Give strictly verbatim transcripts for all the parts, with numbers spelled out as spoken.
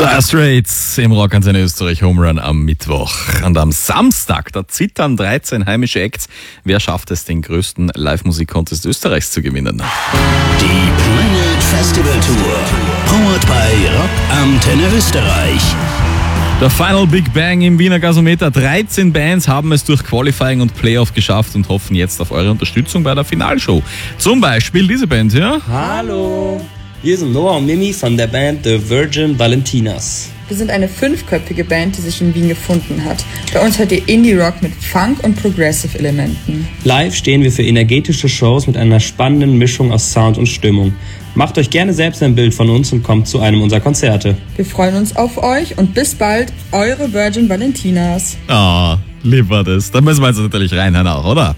Dire Straits im Rockantenne Österreich Home Run am Mittwoch. Und am Samstag, da zittern dreizehn heimische Acts. Wer schafft es, den größten Live-Musik-Contest Österreichs zu gewinnen? Die Planet Festival Tour. Powered by Rockantenne Österreich. Der Final Big Bang im Wiener Gasometer. dreizehn Bands haben es durch Qualifying und Playoff geschafft und hoffen jetzt auf eure Unterstützung bei der Finalshow. Zum Beispiel diese Band hier. Hallo, wir sind Noah und Mimi von der Band The Virgin Valentinas. Wir sind eine fünfköpfige Band, die sich in Wien gefunden hat. Bei uns hört ihr Indie-Rock mit Funk- und Progressive-Elementen. Live stehen wir für energetische Shows mit einer spannenden Mischung aus Sound und Stimmung. Macht euch gerne selbst ein Bild von uns und kommt zu einem unserer Konzerte. Wir freuen uns auf euch und bis bald, eure Virgin Valentinas. Ah, oh, lieb war das. Da müssen wir jetzt natürlich reinhören auch, oder?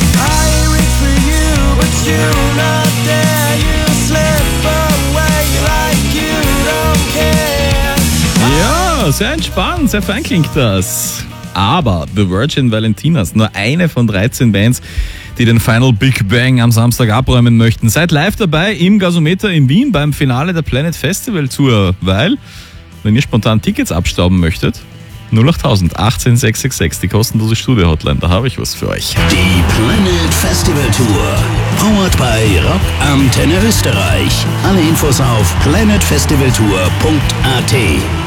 Ja, sehr entspannt, sehr fein klingt das. Aber The Virgin Valentinas, nur eine von dreizehn Bands, die den Final Big Bang am Samstag abräumen möchten. Seid live dabei im Gasometer in Wien beim Finale der Planet Festival Tour, weil, wenn ihr spontan Tickets abstauben möchtet, null acht tausend achtzehn sechs sechs sechs, die kostenlose Studio-Hotline, da habe ich was für euch. Die Planet Festival Tour, powered by Rockantenne Österreich. Alle Infos auf planet festival tour punkt a t.